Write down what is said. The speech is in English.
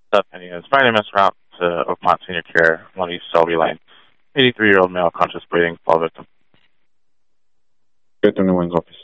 What's up, Penny? It's Friday, Miss Route to Oakmont Senior Care, 1 East Selby Lane. 83-year-old male, conscious breathing, fall victim. Get to New Wings office.